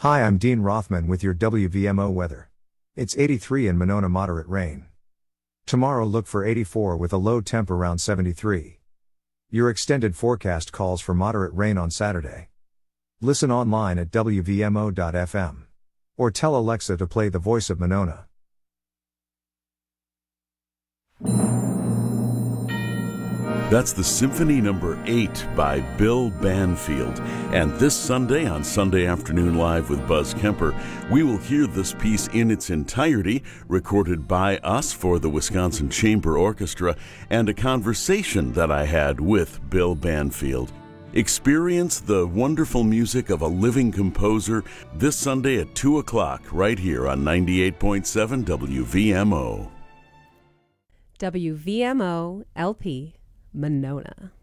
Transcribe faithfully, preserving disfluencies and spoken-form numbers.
Hi, I'm Dean Rothman with your W V M O weather. It's eighty-three in Monona, moderate rain. Tomorrow look for eighty-four with a low temp around seventy-three. Your extended forecast calls for moderate rain on Saturday. Listen online at W V M O dot F M. Or tell Alexa to play The Voice of Monona. That's the Symphony Number eight by Bill Banfield. And this Sunday on Sunday Afternoon Live with Buzz Kemper, we will hear this piece in its entirety, recorded by us for the Wisconsin Chamber Orchestra, and a conversation that I had with Bill Banfield. Experience the wonderful music of a living composer this Sunday at two o'clock right here on ninety-eight point seven W V M O. W V M O L P Monona.